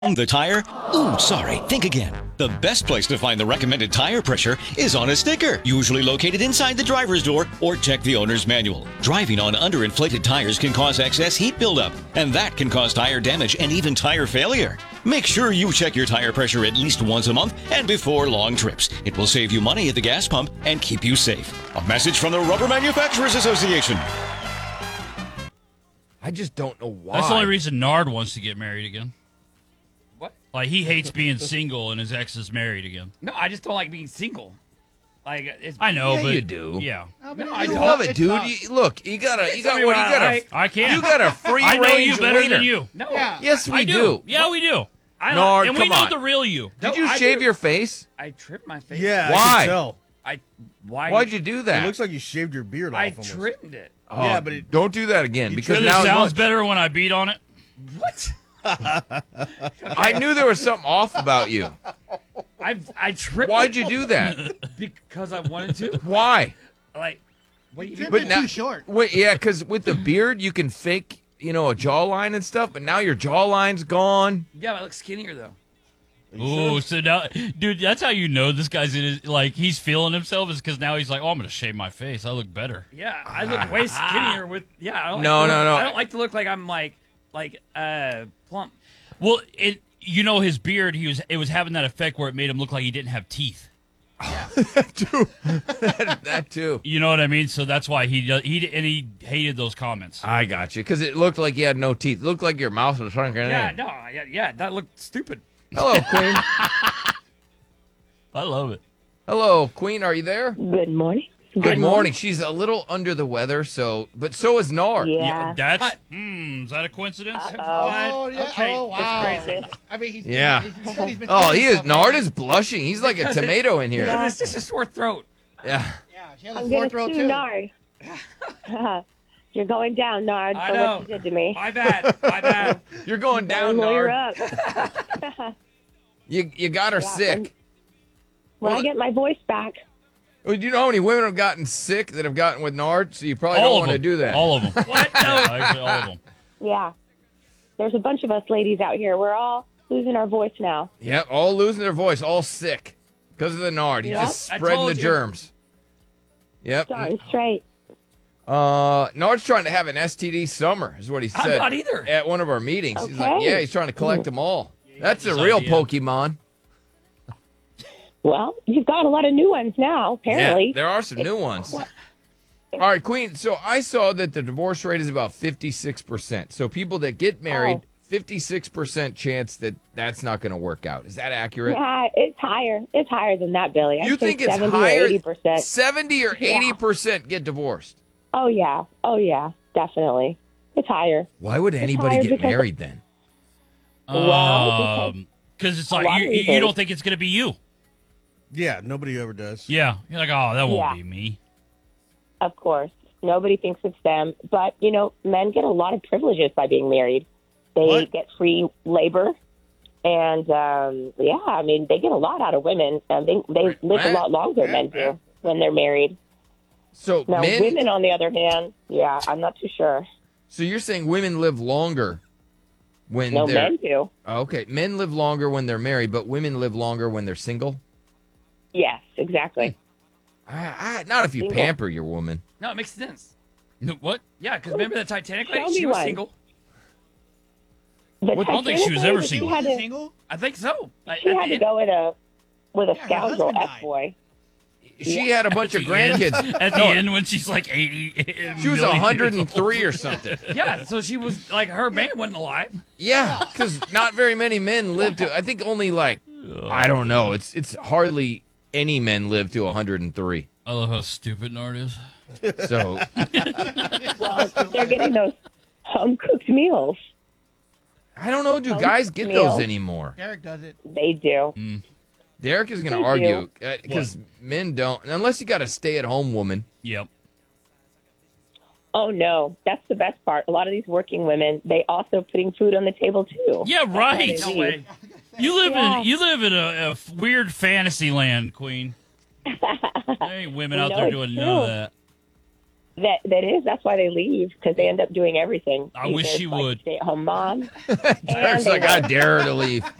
The tire? Ooh, sorry. Think again. The best place to find the recommended tire pressure is on a sticker, usually located inside the driver's door, or check the owner's manual. Driving on underinflated tires can cause excess heat buildup, and that can cause tire damage and even tire failure. Make sure you check your tire pressure at least once a month and before long trips. It will save you money at the gas pump and keep you safe. A message from the Rubber Manufacturers Association. I just don't know why. That's the only reason Nard wants to get married again. What? Like, he hates being single and his ex is married again. No, I just don't like being single. Like, I know, Yeah, but you do. Yeah, No, I You don't. love it, It's dude. not- Look, you got I can't. You got a free I range know you better wiener. than you. No. Yes, we I do. Yeah, we do. I don't. Nard, And we come know on. the real you. Did No, you I shave do. your face? I tripped my face. Yeah, Why? I can tell. Why? Why'd you do that? It looks like you shaved your beard I off almost. trimmed it. Oh, Yeah, but it- don't do that again because Because it now sounds better when I beat on it. What? I knew there was something off about you. I tripped. Why'd it you do that? Because I wanted to. Why? Like, what do you Trimmed But it now- too short. Wait, yeah, because with the beard you can fake, a jawline and stuff. But now your jawline's gone. Yeah, I look skinnier though. Ooh, so now, dude, that's how you know this guy's in his, like, he's feeling himself is because now he's like, oh, I'm going to shave my face. I look better. Yeah, I look way skinnier with. Yeah, I don't. Like No, to no, look- no. I don't like to look like I'm plump. Well, his beard, it was having that effect where it made him look like he didn't have teeth. That too. You know what I mean? So that's why he hated those comments. I got you because it looked like you had no teeth. It looked like your mouth was shrunken Yeah, in. no, yeah, that looked stupid. Hello, Queen. I love it. Hello, Queen. Are you there? Good morning. Good morning. She's a little under the weather, but so is Nard. Yeah. That's, is that a coincidence? Oh, yeah. Okay, Oh, that's wow. crazy. I mean, he's, Yeah. He said he's been Oh, cutting he is. stuff, Nard man. is blushing. He's like a tomato in here. It's just a sore throat. Yeah. Yeah, she has a I'm sore going throat, to too. Nard. You're going down, Nard, I for know. what you did to me. My bad. My bad. You're going down, Lawyer Nard. up. You got her Yeah, sick. When Well, I get my voice back. Well, do you know how many women have gotten sick that have gotten with Nard? So you probably All don't of want to them. do that. All of them. What? Yeah, actually, all of them. Yeah. There's a bunch of us ladies out here. We're all losing our voice now. Yep, all losing their voice, all sick because of the Nard. He's Yep. just I spreading told the you. germs. Yep. Darn straight. Nard's trying to have an STD summer, is what he I'm said not either. at one of our meetings. He's like, Okay. yeah, he's trying to collect them all. That's a this real idea. Pokemon. Well, you've got a lot of new ones now, apparently. Yeah, there are some new ones. All right, Queen. So I saw that the divorce rate is about 56%. So people that get married, 56% chance that that's not going to work out. Is that accurate? Yeah, it's higher. It's higher than that, Billy. You I'd think say it's 70 higher? or 80%. 70 or Yeah. 80% get divorced. Oh, yeah. Oh, yeah. Definitely. It's higher. Why would anybody higher get because- married then? Well, Because it's A like, lot you of don't reasons. think it's going to be you. Yeah, nobody ever does. Yeah. You're like, oh, that won't Yeah. be me. Of course. Nobody thinks it's them. But, men get a lot of privileges by being married. They What? get free labor. And, they get a lot out of women. They live a lot longer than men do when they're married. So Now, men. women, on the other hand, I'm not too sure. So you're saying women live longer when No, they're men do. okay? Men live longer when they're married, but women live longer when they're single. Yes, exactly. Not if you Single. pamper your woman. No, it makes sense. What? Yeah, because remember the Titanic Show lady? me She was one. single. The I don't think she was Titanic ever lady, single. She had to, Single? I think so. she had to go with a Yeah, her scoundrel husband died. F-boy. She had a bunch of grandkids. At the end when she's like 80. She was million 103 or something. Yeah, so she was like her man wasn't alive. Yeah, because not very many men live to. I think only I don't know. It's hardly any men live to 103. I love how stupid Nard is. So Well, they're getting those home-cooked meals. I don't know. Do guys get those anymore? Derek does it. They do. Derek is going to Thank argue because men don't, unless you got a stay-at-home woman. Yep. Oh, no. That's the best part. A lot of these working women, they also putting food on the table, too. Yeah, right. No way. You live Yeah. in a weird fantasy land, Queen. There ain't women out No, there it's doing true. none of that. That is. That's why they leave, because they end up doing everything. I wish she would. Stay-at-home mom. Derek's like, I dare her to leave.